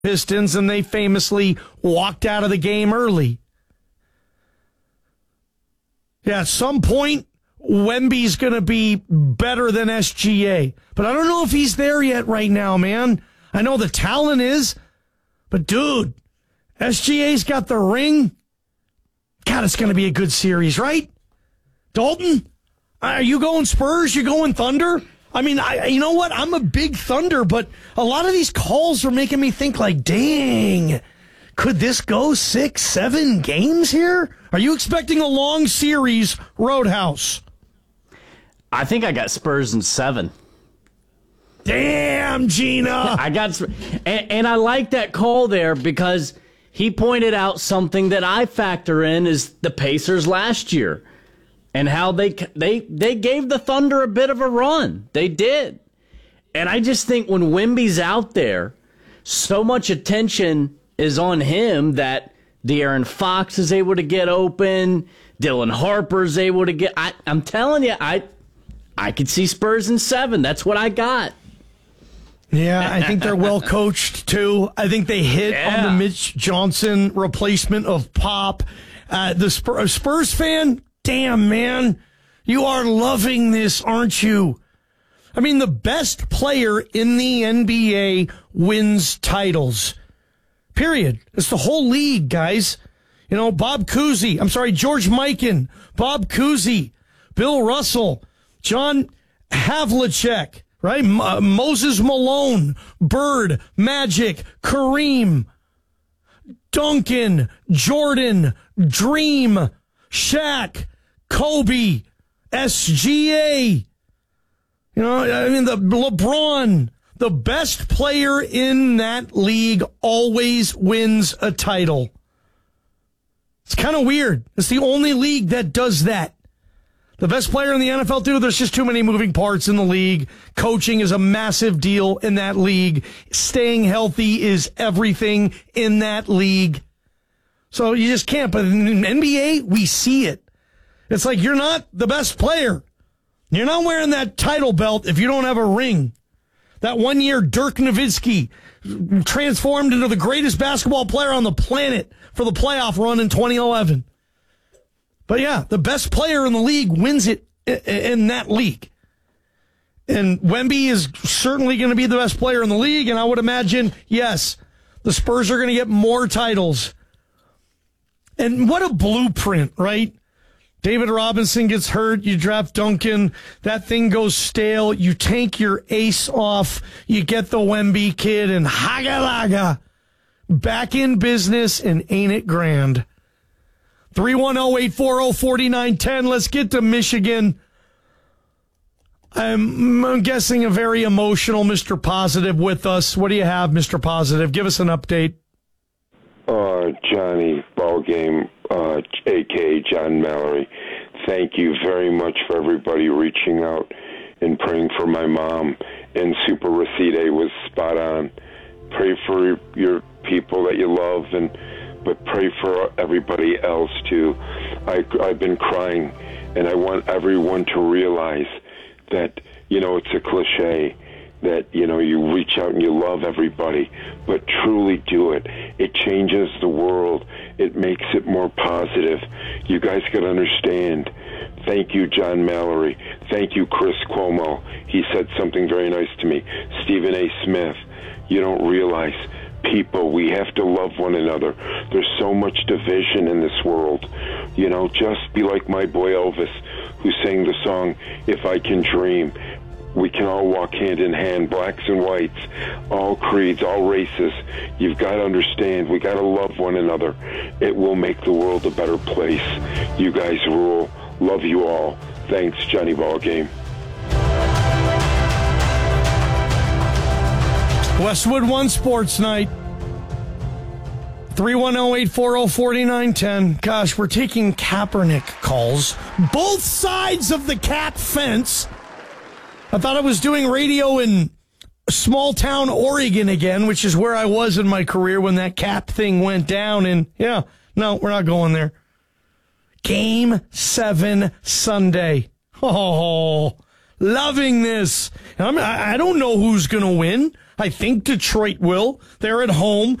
Pistons, and they famously walked out of the game early. Yeah, at some point, Wemby's going to be better than SGA. But I don't know if he's there yet right now, man. I know the talent is, but dude, SGA's got the ring. God, it's going to be a good series, right? Dalton, are you going Spurs? You going Thunder? I mean, you know what? I'm a big Thunder, but a lot of these calls are making me think like, dang, could this go 6-7 games here? Are you expecting a long series, Roadhouse? I think I got Spurs in 7. Damn, Gina. I got, and I like that call there because he pointed out something that I factor in is the Pacers last year and how they gave the Thunder a bit of a run. They did. And I just think when Wemby's out there, so much attention is on him that De'Aaron Fox is able to get open, Dylan Harper's able to get. I'm telling you, I could see Spurs in 7. That's what I got. Yeah, I think they're well coached too. I think they hit on the Mitch Johnson replacement of Pop. The Spurs fan, damn man, you are loving this, aren't you? I mean, the best player in the NBA wins titles. Period. It's the whole league, guys. You know, George Mikan, Bob Cousy, Bill Russell, John Havlicek, right? Moses Malone, Bird, Magic, Kareem, Duncan, Jordan, Dream, Shaq, Kobe, SGA. You know, I mean, the LeBron, the best player in that league always wins a title. It's kind of weird. It's the only league that does that. The best player in the NFL, too, there's just too many moving parts in the league. Coaching is a massive deal in that league. Staying healthy is everything in that league. So you just can't. But in NBA, we see it. It's like you're not the best player. You're not wearing that title belt if you don't have a ring. That 1 year Dirk Nowitzki transformed into the greatest basketball player on the planet for the playoff run in 2011. But yeah, the best player in the league wins it in that league. And Wemby is certainly going to be the best player in the league, and I would imagine, yes, the Spurs are going to get more titles. And what a blueprint, right? David Robinson gets hurt, you draft Duncan, that thing goes stale, you tank your ace off, you get the Wemby kid, and haga-laga, back in business, and ain't it grand? 310-840-4910. Let's get to Michigan. I'm guessing a very emotional Mr. Positive with us. What do you have, Mr. Positive? Give us an update. Johnny Ballgame, a.k.a. John Mallory, thank you very much for everybody reaching out and praying for my mom. And Super Racide was spot on. Pray for your people that you love, but pray for everybody else, too. I've been crying, and I want everyone to realize that, it's a cliche that, you reach out and you love everybody, but truly do it. It changes the world. It makes it more positive. You guys got to understand. Thank you, John Mallory. Thank you, Chris Cuomo. He said something very nice to me. Stephen A. Smith, you don't realize, people, we have to love one another. There's so much division in this world. Just be like my boy Elvis, who sang the song, If I Can Dream. We can all walk hand in hand, blacks and whites, all creeds, all races. You've got to understand, we got to love one another. It will make the world a better place. You guys rule. Love you all. Thanks, Johnny Ballgame. Westwood One Sports Night. 310-840-4910. Gosh, we're taking Kaepernick calls. Both sides of the Cap fence. I thought I was doing radio in small town Oregon again, which is where I was in my career when that Cap thing went down. And yeah, no, we're not going there. Game 7 Sunday. Oh, loving this. I don't know who's going to win. I think Detroit will. They're at home.